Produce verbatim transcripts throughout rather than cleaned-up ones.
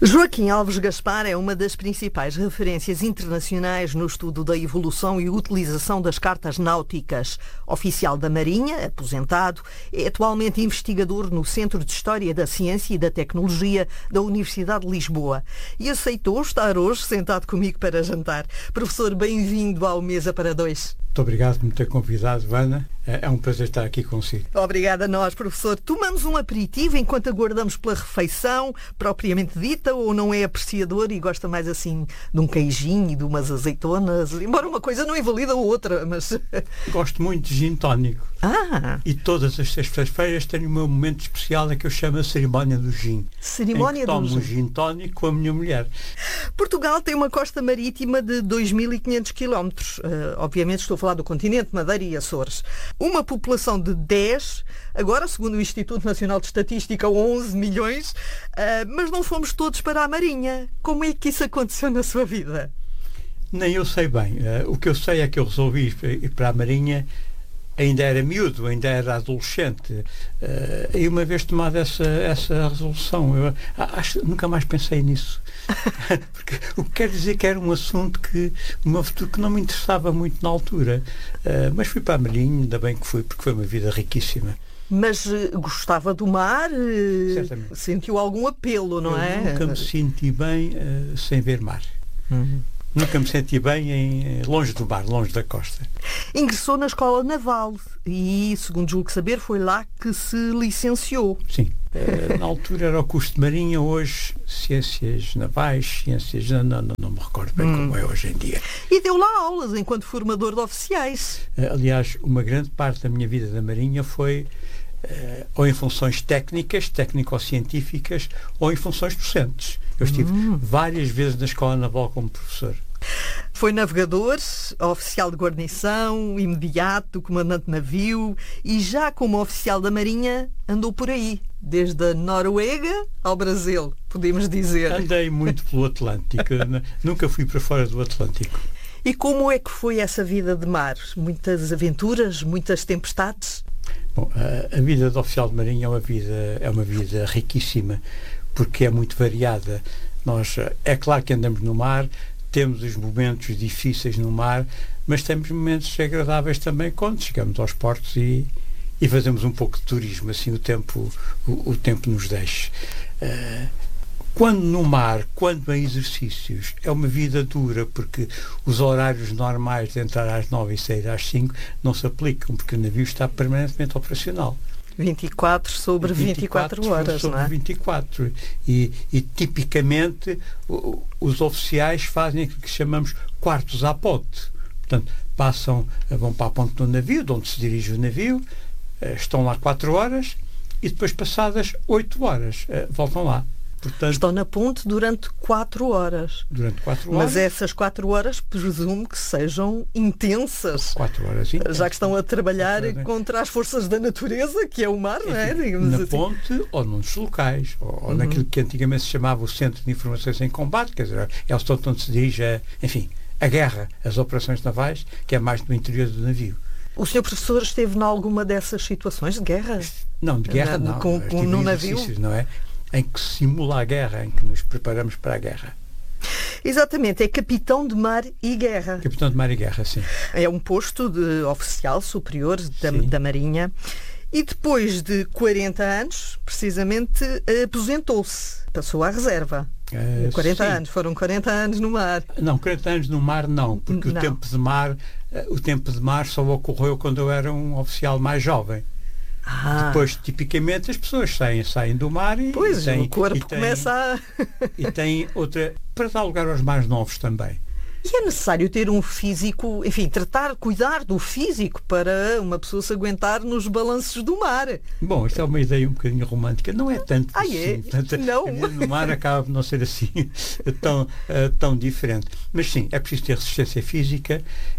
Joaquim Alves Gaspar é uma das principais referências internacionais no estudo da evolução e utilização das cartas náuticas. Oficial da Marinha, aposentado, é atualmente investigador no Centro de História da Ciência e da Tecnologia da Universidade de Lisboa e aceitou estar hoje sentado comigo para jantar. Professor, bem-vindo ao Mesa para Dois. Muito obrigado por me ter convidado, Ana. É um prazer estar aqui consigo. Obrigada a nós, professor. Tomamos um aperitivo enquanto aguardamos pela refeição, propriamente dita, ou não é apreciador e gosta mais assim de um queijinho e de umas azeitonas? Embora uma coisa não invalida a outra, mas... Gosto muito de gin tónico. Ah! E todas as sextas-feiras tenho o meu momento especial, é que eu chamo a cerimónia do gin. Cerimónia do gin. Tomo gin tónico com a minha mulher. Portugal tem uma costa marítima de dois mil e quinhentos quilómetros. Uh, obviamente estou a falar do continente, Madeira e Açores. Uma população de dez, agora, segundo o Instituto Nacional de Estatística, onze milhões, uh, mas não fomos todos para a Marinha. Como é que isso aconteceu na sua vida? Nem eu sei bem. Uh, o que eu sei é que eu resolvi ir para a Marinha, ainda era miúdo, ainda era adolescente. Uh, e uma vez tomada essa, essa resolução, eu acho, nunca mais pensei nisso. Porque, o que quer dizer que era um assunto que, uma futuro que não me interessava muito na altura. Uh, mas fui para a Marinha, ainda bem que fui, porque foi uma vida riquíssima. Mas uh, gostava do mar? Uh, Certamente. Sentiu algum apelo, não eu é? Nunca me senti bem uh, sem ver mar. Uhum. Nunca me senti bem em, longe do mar, longe da costa. Ingressou na Escola Naval e, segundo julgo saber, foi lá que se licenciou. Sim. Uh, na altura era o curso de Marinha, hoje Ciências Navais, Ciências... Não, não, não me recordo bem hum. como é hoje em dia. E deu lá aulas enquanto formador de oficiais. Uh, aliás, uma grande parte da minha vida da Marinha foi uh, ou em funções técnicas, técnico-científicas, ou em funções docentes. Eu estive hum. várias vezes na Escola Naval como professor. Foi navegador, oficial de guarnição, imediato, comandante de navio e já como oficial da Marinha andou por aí, desde a Noruega ao Brasil, podemos dizer. Andei muito pelo Atlântico, nunca fui para fora do Atlântico. E como é que foi essa vida de mar? Muitas aventuras, muitas tempestades? Bom, a, a vida de oficial de Marinha é uma vida, é uma vida riquíssima, porque é muito variada. Nós, é claro que andamos no mar, temos os momentos difíceis no mar, mas temos momentos agradáveis também quando chegamos aos portos e, e fazemos um pouco de turismo, assim o tempo, o, o tempo nos deixa. Uh, quando no mar, quando em exercícios, é uma vida dura, porque os horários normais de entrar às nove e sair às cinco não se aplicam, porque o navio está permanentemente operacional. vinte e quatro sobre vinte e quatro horas, sobre não é? vinte e quatro. E, e tipicamente o, os oficiais fazem aquilo que chamamos quartos à ponte. Portanto, passam, vão para a ponte do navio, de onde se dirige o navio, estão lá quatro horas e depois, passadas oito horas, voltam lá. Portanto, estão na ponte durante quatro horas. Durante quatro horas. Mas essas quatro horas presumo que sejam intensas. Quatro horas intensas. Já que estão a trabalhar contra as forças da natureza, que é o mar, não é? Digamos na assim. ponte ou nos locais, ou, ou uhum. naquilo que antigamente se chamava o Centro de Informações em Combate, quer dizer, é o setor onde se dirige, a, enfim, a guerra, as operações navais, que é mais no interior do navio. O senhor professor esteve em alguma dessas situações de guerra? Não, de guerra não. Com, com, no navio? Não é? Em que se simula a guerra, em que nos preparamos para a guerra. Exatamente, é capitão de mar e guerra. Capitão de mar e guerra, sim. É um posto de oficial superior da, da Marinha e depois de quarenta anos, precisamente, aposentou-se, passou à reserva. Uh, quarenta anos, foram quarenta anos no mar. Não, quarenta anos no mar não, porque não. o tempo de mar, o tempo de mar só ocorreu quando eu era um oficial mais jovem. Ah. Depois, tipicamente, as pessoas saem, saem do mar e, pois, e têm, o corpo e têm, começa a... e tem outra... Para dar lugar aos mais novos também. E é necessário ter um físico, enfim, tratar, cuidar do físico para uma pessoa se aguentar nos balanços do mar. Bom, isto é uma ideia um bocadinho romântica. Não é tanto ah, assim. É? Portanto, não. A vida no mar acaba por não ser assim tão, uh, tão diferente. Mas sim, é preciso ter resistência física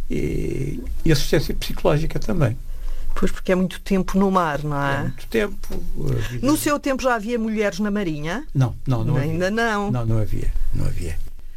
e, e assistência psicológica também. Pois, porque é muito tempo no mar, não é? É muito tempo. Vida... No seu tempo já havia mulheres na Marinha? Não, não, não Ainda havia. não. Não, não havia, não havia.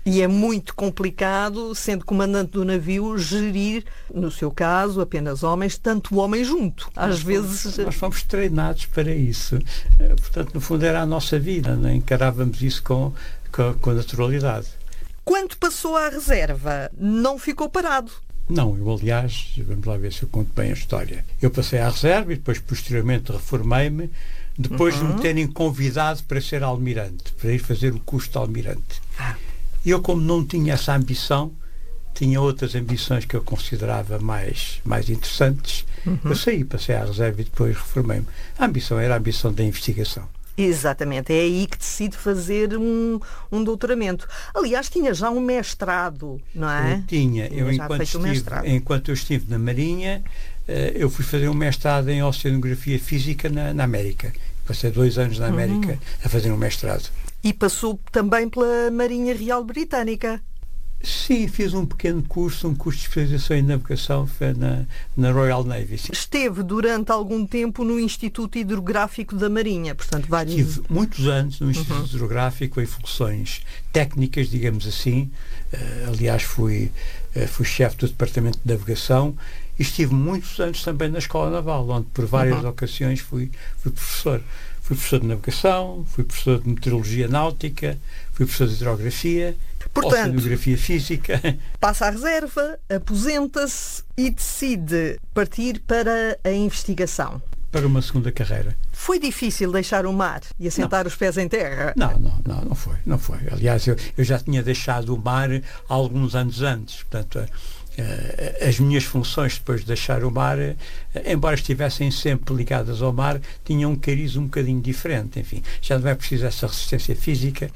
E é muito complicado, sendo comandante do navio, gerir, no seu caso, apenas homens, tanto homem junto. Às nós vezes... Fomos, nós fomos treinados para isso. Portanto, no fundo, era a nossa vida. Não é? Encarávamos isso com, com, com naturalidade. Quando passou à reserva, não ficou parado? Não, eu aliás, vamos lá ver se eu conto bem a história. Eu passei à reserva e depois, posteriormente, reformei-me, depois uhum. de me terem convidado para ser almirante, para ir fazer o curso de almirante. E eu, como não tinha essa ambição, tinha outras ambições que eu considerava mais, mais interessantes, uhum. eu saí, passei à reserva e depois reformei-me. A ambição era a ambição da investigação. Exatamente, é aí que decide fazer um, um doutoramento. Aliás, tinha já um mestrado, não é? Eu tinha, eu enquanto, estive, enquanto eu estive na Marinha, eu fui fazer um mestrado em oceanografia física na, na América. Passei dois anos na América uhum. a fazer um mestrado. E passou também pela Marinha Real Britânica. Sim, fiz um pequeno curso, um curso de especialização em navegação na, na Royal Navy. Sim. Esteve durante algum tempo no Instituto Hidrográfico da Marinha, portanto, vários... Estive muitos anos no Instituto uhum. Hidrográfico em funções técnicas, digamos assim. Uh, aliás, fui, uh, fui chefe do Departamento de Navegação e estive muitos anos também na Escola Naval, onde por várias uhum. ocasiões fui, fui professor. Fui professor de navegação, fui professor de meteorologia náutica, fui professor de hidrografia, oceanografia física. Passa à reserva, aposenta-se e decide partir para a investigação. Para uma segunda carreira. Foi difícil deixar o mar e assentar não. os pés em terra? Não, não, não, não foi, não foi. Aliás, eu, eu já tinha deixado o mar há alguns anos antes, portanto... as minhas funções depois de deixar o mar, embora estivessem sempre ligadas ao mar, tinham um cariz um bocadinho diferente. Enfim, já não é preciso essa resistência física.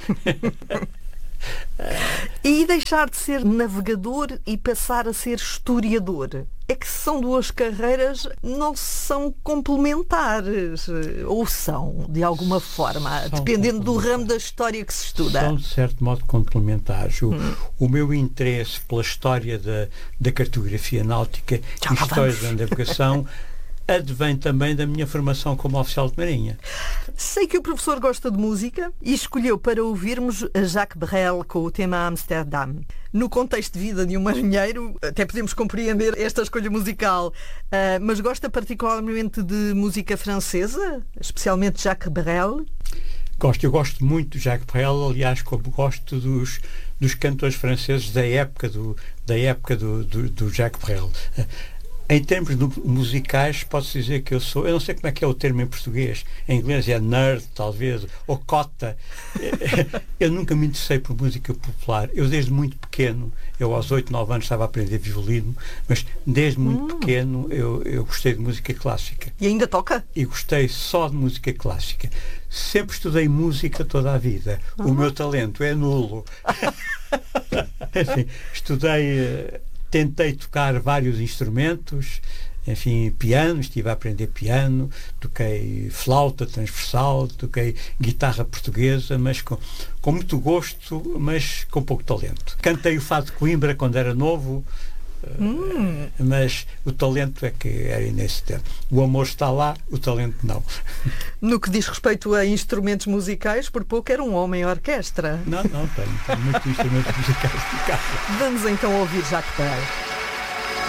E deixar de ser navegador e passar a ser historiador? É que são duas carreiras, não são complementares, ou são, de alguma forma, são dependendo do ramo da história que se estuda? São, de certo modo, complementares. O, hum. o meu interesse pela história da, da cartografia náutica e história da navegação advém também da minha formação como oficial de marinha. Sei que o professor gosta de música e escolheu para ouvirmos Jacques Brel com o tema Amsterdam. No contexto de vida de um marinheiro, até podemos compreender esta escolha musical, uh, mas gosta particularmente de música francesa, especialmente Jacques Brel? Gosto, eu gosto muito de Jacques Brel, aliás, como gosto dos, dos cantores franceses da época do, da época do, do, do Jacques Brel. Uh, Em termos musicais, posso dizer que eu sou... Eu não sei como é que é o termo em português. Em inglês é nerd, talvez, ou cota. Eu nunca me interessei por música popular. Eu, desde muito pequeno, eu aos oito, nove anos estava a aprender violino, mas desde muito hum. pequeno eu, eu gostei de música clássica. E ainda toca? E gostei só de música clássica. Sempre estudei música toda a vida. Uhum. O meu talento é nulo. Enfim, estudei... Tentei tocar vários instrumentos, enfim, piano, estive a aprender piano, toquei flauta transversal, toquei guitarra portuguesa, mas com, com muito gosto, mas com pouco talento. Cantei o Fado de Coimbra quando era novo, hum. mas o talento é que era inexistente. O amor está lá, o talento não. No que diz respeito a instrumentos musicais, por pouco era um homem orquestra. Não, não, tenho, tenho muitos instrumentos musicais de casa. Vamos então ouvir Jacques Brel.